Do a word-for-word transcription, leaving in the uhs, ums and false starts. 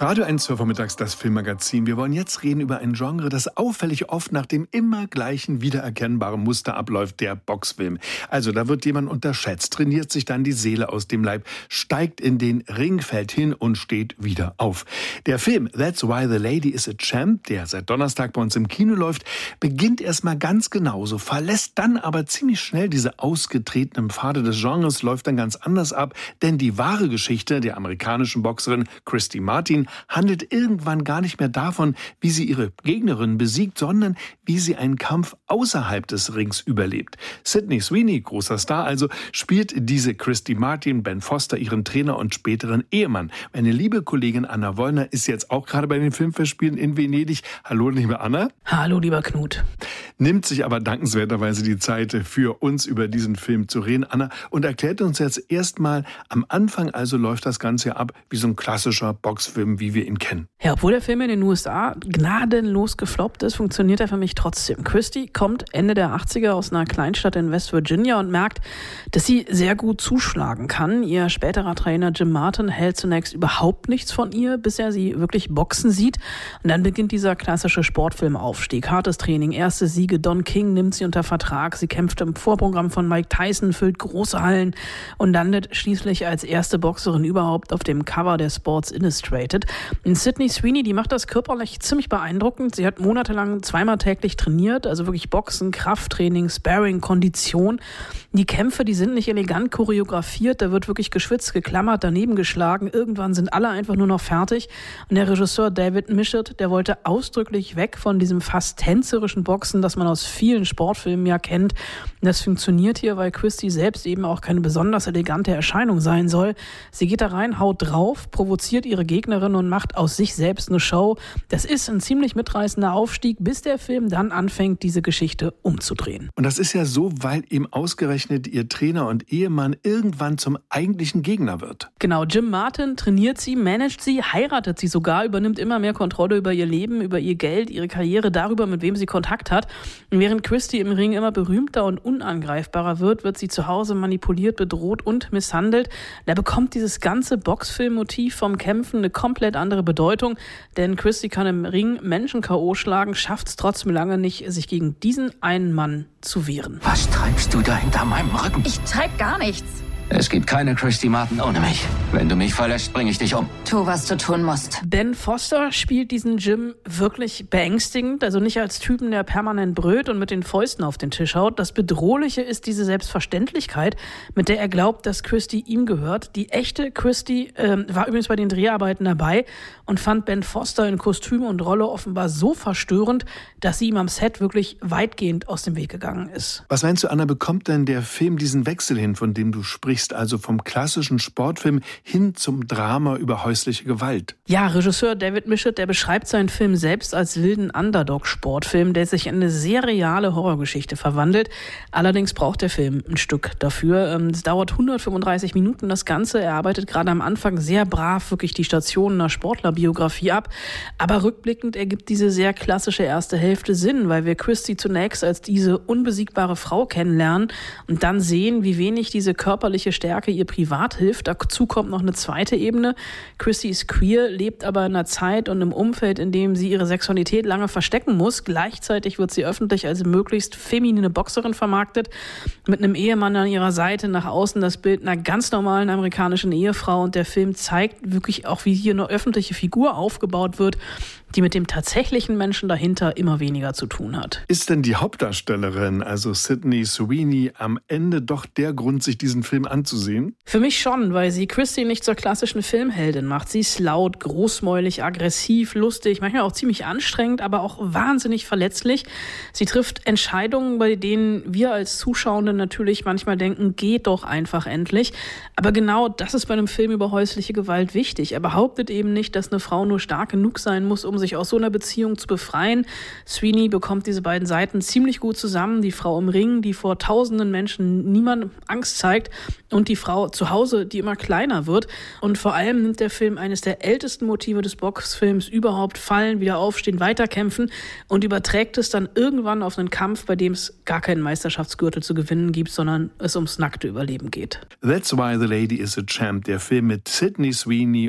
Radio eins zur Vormittags, das Filmmagazin. Wir wollen jetzt reden über ein Genre, das auffällig oft nach dem immer gleichen wiedererkennbaren Muster abläuft, der Boxfilm. Also da wird jemand unterschätzt, trainiert sich dann die Seele aus dem Leib, steigt in den Ring, fällt hin und steht wieder auf. Der Film That's Why the Lady is a Champ, der seit Donnerstag bei uns im Kino läuft, beginnt erstmal ganz genauso, verlässt dann aber ziemlich schnell diese ausgetretenen Pfade des Genres, läuft dann ganz anders ab, denn die wahre Geschichte der amerikanischen Boxerin Christy Martin handelt irgendwann gar nicht mehr davon, wie sie ihre Gegnerin besiegt, sondern wie sie einen Kampf außerhalb des Rings überlebt. Sydney Sweeney, großer Star also, spielt diese Christy Martin, Ben Foster, ihren Trainer und späteren Ehemann. Meine liebe Kollegin Anna Wollner ist jetzt auch gerade bei den Filmfestspielen in Venedig. Hallo, liebe Anna. Hallo, lieber Knut. Nimmt sich aber dankenswerterweise die Zeit, für uns über diesen Film zu reden, Anna, und erklärt uns jetzt erstmal, am Anfang also läuft das Ganze ab wie so ein klassischer Boxfilm, wie wir ihn kennen. Ja, obwohl der Film in den U S A gnadenlos gefloppt ist, funktioniert er für mich trotzdem. Christy kommt Ende der achtziger aus einer Kleinstadt in West Virginia und merkt, dass sie sehr gut zuschlagen kann. Ihr späterer Trainer Jim Martin hält zunächst überhaupt nichts von ihr, bis er sie wirklich boxen sieht. Und dann beginnt dieser klassische Sportfilmaufstieg. Hartes Training, erste Siege, Don King nimmt sie unter Vertrag. Sie kämpft im Vorprogramm von Mike Tyson, füllt große Hallen und landet schließlich als erste Boxerin überhaupt auf dem Cover der Sports Illustrated. Und Sydney Sweeney, die macht das körperlich ziemlich beeindruckend. Sie hat monatelang zweimal täglich trainiert, also wirklich Boxen, Krafttraining, Sparring, Kondition. Die Kämpfe, die sind nicht elegant choreografiert, da wird wirklich geschwitzt, geklammert, daneben geschlagen. Irgendwann sind alle einfach nur noch fertig. Und der Regisseur David Michôd, der wollte ausdrücklich weg von diesem fast tänzerischen Boxen, das man aus vielen Sportfilmen ja kennt. Und das funktioniert hier, weil Christy selbst eben auch keine besonders elegante Erscheinung sein soll. Sie geht da rein, haut drauf, provoziert ihre Gegnerin und macht aus sich selbst eine Show. Das ist ein ziemlich mitreißender Aufstieg, bis der Film dann anfängt, diese Geschichte umzudrehen. Und das ist ja so, weil eben ausgerechnet ihr Trainer und Ehemann irgendwann zum eigentlichen Gegner wird. Genau, Jim Martin trainiert sie, managt sie, heiratet sie sogar, übernimmt immer mehr Kontrolle über ihr Leben, über ihr Geld, ihre Karriere, darüber, mit wem sie Kontakt hat. Und während Christy im Ring immer berühmter und unangreifbarer wird, wird sie zu Hause manipuliert, bedroht und misshandelt. Da bekommt dieses ganze Boxfilmmotiv vom Kämpfen eine komplett andere Bedeutung, denn Christy kann im Ring Menschen K O schlagen, schafft es trotzdem lange nicht, sich gegen diesen einen Mann zu wehren. Was treibst du da hinter meinem Rücken? Ich treib gar nichts. Es gibt keine Christy Martin ohne mich. Wenn du mich verlässt, bringe ich dich um. Tu, was du tun musst. Ben Foster spielt diesen Jim wirklich beängstigend, also nicht als Typen, der permanent brüllt und mit den Fäusten auf den Tisch haut. Das Bedrohliche ist diese Selbstverständlichkeit, mit der er glaubt, dass Christy ihm gehört. Die echte Christy äh, war übrigens bei den Dreharbeiten dabei und fand Ben Foster in Kostüm und Rolle offenbar so verstörend, dass sie ihm am Set wirklich weitgehend aus dem Weg gegangen ist. Was meinst du, Anna, bekommt denn der Film diesen Wechsel hin, von dem du sprichst? Also vom klassischen Sportfilm hin zum Drama über häusliche Gewalt? Ja, Regisseur David Michôd, der beschreibt seinen Film selbst als wilden Underdog-Sportfilm, der sich in eine sehr reale Horrorgeschichte verwandelt. Allerdings braucht der Film ein Stück dafür. Es dauert hundertfünfunddreißig Minuten das Ganze. Er arbeitet gerade am Anfang sehr brav wirklich die Stationen einer Sportlerbiografie ab. Aber rückblickend ergibt diese sehr klassische erste Hälfte Sinn, weil wir Christy zunächst als diese unbesiegbare Frau kennenlernen und dann sehen, wie wenig diese körperliche Stärke ihr privat hilft. Dazu kommt noch eine zweite Ebene. Christy ist queer, lebt aber in einer Zeit und einem Umfeld, in dem sie ihre Sexualität lange verstecken muss. Gleichzeitig wird sie öffentlich als möglichst feminine Boxerin vermarktet, mit einem Ehemann an ihrer Seite, nach außen das Bild einer ganz normalen amerikanischen Ehefrau. Und der Film zeigt wirklich auch, wie hier eine öffentliche Figur aufgebaut wird, die mit dem tatsächlichen Menschen dahinter immer weniger zu tun hat. Ist denn die Hauptdarstellerin, also Sydney Sweeney, am Ende doch der Grund, sich diesen Film anzusehen? Für mich schon, weil sie Christy nicht zur klassischen Filmheldin macht. Sie ist laut, großmäulig, aggressiv, lustig, manchmal auch ziemlich anstrengend, aber auch wahnsinnig verletzlich. Sie trifft Entscheidungen, bei denen wir als Zuschauende natürlich manchmal denken, geht doch einfach endlich. Aber genau das ist bei einem Film über häusliche Gewalt wichtig. Er behauptet eben nicht, dass eine Frau nur stark genug sein muss, um sich aus so einer Beziehung zu befreien. Sweeney bekommt diese beiden Seiten ziemlich gut zusammen. Die Frau im Ring, die vor tausenden Menschen niemandem Angst zeigt, und die Frau zu Hause, die immer kleiner wird. Und vor allem nimmt der Film eines der ältesten Motive des Boxfilms überhaupt, fallen, wieder aufstehen, weiterkämpfen, und überträgt es dann irgendwann auf einen Kampf, bei dem es gar keinen Meisterschaftsgürtel zu gewinnen gibt, sondern es ums nackte Überleben geht. That's Why the Lady is a Champ, der Film mit Sydney Sweeney